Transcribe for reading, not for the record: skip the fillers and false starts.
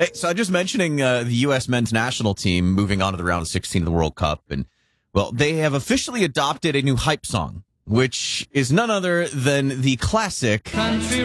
Hey, so I'm just mentioning the U.S. men's national team moving on to the round of 16 of the World Cup. And, well, they have officially adopted a new hype song, which is none other than the classic Country